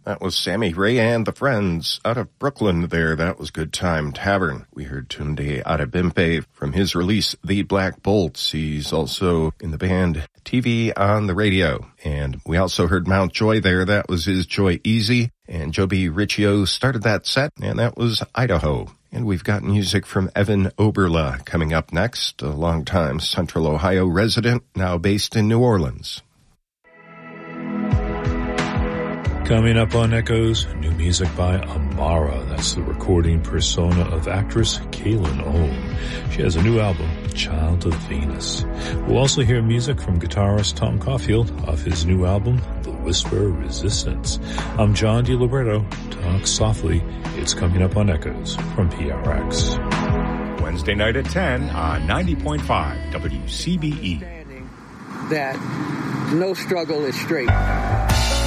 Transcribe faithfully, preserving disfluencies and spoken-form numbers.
That was Sammy Ray and the Friends out of Brooklyn there. That was Good Time Tavern. We heard Tunde Adebimpe from his release, The Black Bolts. He's also in the band T V on the Radio. And we also heard Mount Joy there. That was his Joy Easy. And Joby Riccio started that set, and that was Idaho. And we've got music from Evan Oberla coming up next, a longtime Central Ohio resident, now based in New Orleans. Coming up on Echoes, new music by Amara. That's the recording persona of actress Kaylin Ohm. She has a new album, Child of Venus. We'll also hear music from guitarist Tom Caulfield off his new album, The Whisper Resistance. I'm John DiLiberto. Talk softly. It's coming up on Echoes from P R X. Wednesday night at ten on ninety point five W C B E. That no struggle is straight.